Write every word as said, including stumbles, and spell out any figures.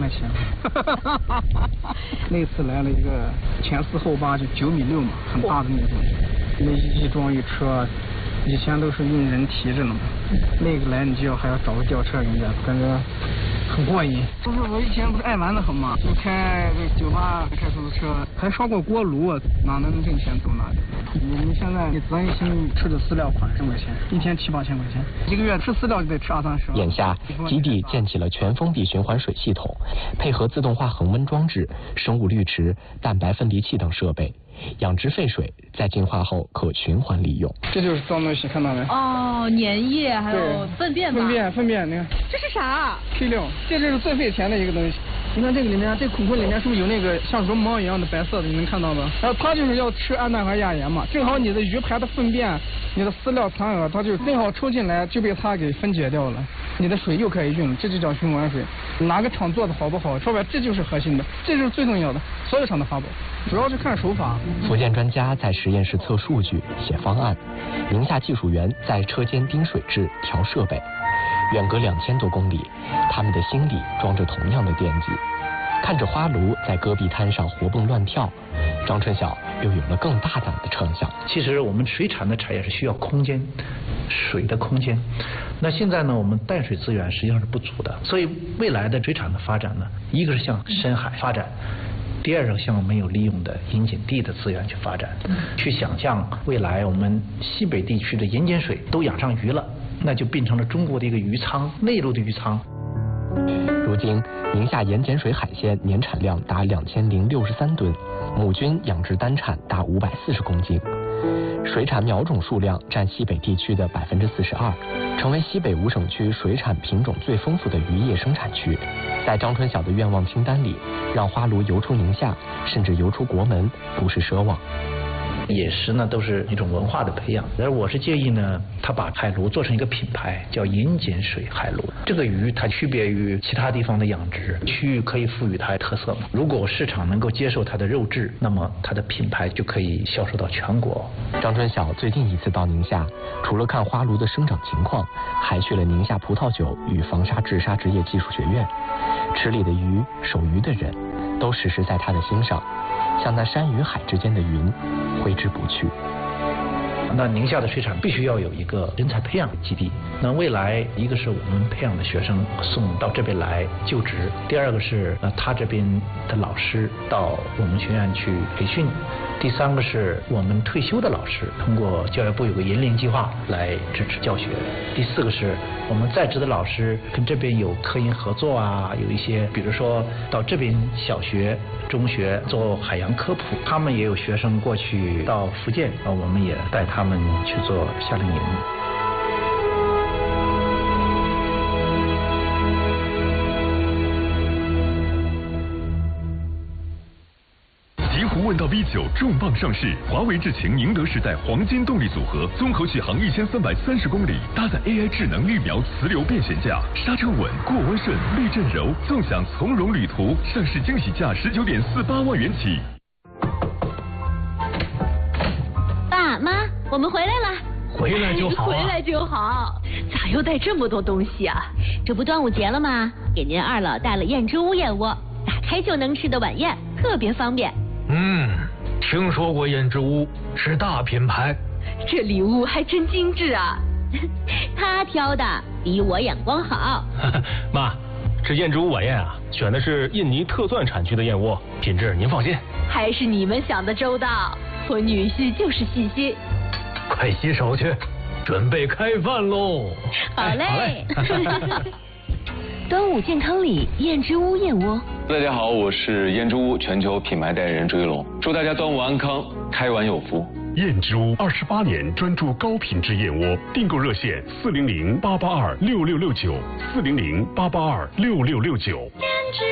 块钱。那次来了一个前四后八就九米六嘛，很大的那种。那一装一车，以前都是用人提着呢嘛，那个来你就要还要找个吊车人家，感觉很过瘾。就是我以前不是爱玩的很嘛，就开这酒吧，开出租车，还烧过锅炉，哪能挣钱走哪里。你你现在你咱一星吃的饲料款十块钱，一天七八千块钱，一个月吃饲料就得吃二三十。 眼下，基地建起了全封闭循环水系统，配合自动化恒温装置、生物滤池、蛋白分离器等设备。养殖废水在净化后可循环利用。这就是脏东西，看到没？ 哦，粘液还有粪便吧？ 粪便，粪便，你看。 这是啥？ 废料，这就是最费钱的一个东西。你看这个里面，这孔孔里面是不是有那个像绒毛一样的白色的？你能看到吗？然后它就是要吃氨氮和亚盐嘛，正好你的鱼排的粪便、你的饲料残饵，它就正好抽进来就被它给分解掉了，你的水又可以用，这就叫循环水。哪个厂做的好不好？说白，这就是核心的，这就是最重要的，所有厂的法宝。主要是看手法。 福建专家在实验室测数据、写方案，宁夏技术员在车间盯水质、调设备。远隔两千多公里，他们的心里装着同样的惦记。看着花鲈在戈壁滩上活蹦乱跳，张春晓又有了更大胆的畅想。 其实我们水产的产业是需要空间，水的空间。那现在呢，我们淡水资源实际上是不足的，所以未来的水产的发展呢，一个是向深海发展。第二个向没有利用的引碱地的资源去发展，去想象未来我们西北地区的盐碱水都养上鱼了，那就变成了中国的一个鱼仓，内陆的鱼仓。 如今，宁夏盐碱水海鲜年产量达两千零六十三吨，母菌养殖单产达五百四十公斤，水产苗种数量占西北地区的百分之四十二，成为西北五省区水产品种最丰富的渔业生产区。在张春晓的愿望清单里，让花鲈游出宁夏，甚至游出国门，不是奢望。 饮食呢都是一种文化的培养，而我是建议呢，他把海鲈做成一个品牌，叫盐碱水海鲈。这个鱼它区别于其他地方的养殖区域，可以赋予它特色嘛。如果市场能够接受它的肉质，那么它的品牌就可以销售到全国。 张春晓最近一次到宁夏，除了看花鲈的生长情况，还去了宁夏葡萄酒与防沙治沙职业技术学院。池里的鱼、守鱼的人，都时时在他的心上，像那山与海之间的云，挥之不去。 那宁夏的水产必须要有一个人才培养基地。那未来一个是我们培养的学生送到这边来就职，第二个是呃他这边的老师到我们学院去培训，第三个是我们退休的老师通过教育部有个银龄计划来支持教学，第四个是我们在职的老师跟这边有科研合作啊，有一些比如说到这边小学、中学做海洋科普，他们也有学生过去到福建啊，我们也带他们去做夏令营。 醍醐问道 V 九重磅上市，华为智擎宁德时代黄金动力组合，综合续航一千三百三十公里，搭载 A I 智能绿苗磁流变悬架，刹车稳，过弯顺，避震柔，纵享从容旅途。上市惊喜价十九点四八万元起。 爸妈，我们回来了。 回来就好、啊， 回来就好。咋又带这么多东西啊？ 这不端午节了吗？给您二老带了燕之屋燕窝，打开就能吃的晚宴，特别方便。 嗯，听说过燕之屋，是大品牌。 这礼物还真精致啊！ 他挑的比我眼光好。 妈，这燕之屋晚宴啊，选的是印尼特钻产区的燕窝，品质您放心。 还是你们想的周到，我女婿就是细心。 快洗手去，准备开饭喽！ 好嘞。 端午健康礼，燕之屋燕窝。 大家好，我是燕之屋全球品牌代言人追龙，祝大家端午安康，开碗有福。 燕之屋二十八年专注高品质燕窝，订购热线四零零八八二六六六九，四零零八八二六六六九。